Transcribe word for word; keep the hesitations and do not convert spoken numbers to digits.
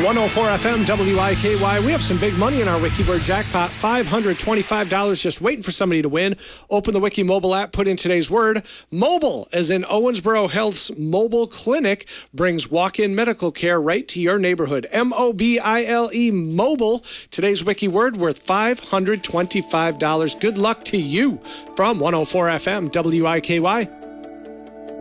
one oh four F M W I K Y. We have some big money in our WikiWord jackpot. five hundred twenty-five dollars just waiting for somebody to win. Open the Wiki mobile app, put in today's word. Mobile, as in Owensboro Health's mobile clinic, brings walk-in medical care right to your neighborhood. M O B I L E, mobile. Today's Wiki word worth five hundred twenty-five dollars. Good luck to you from one oh four F M W I K Y.